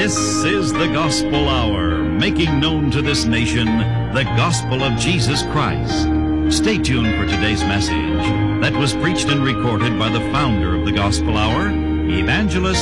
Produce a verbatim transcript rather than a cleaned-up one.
This is the Gospel Hour, making known to this nation the gospel of Jesus Christ. Stay tuned for today's message that was preached and recorded by the founder of the Gospel Hour, Evangelist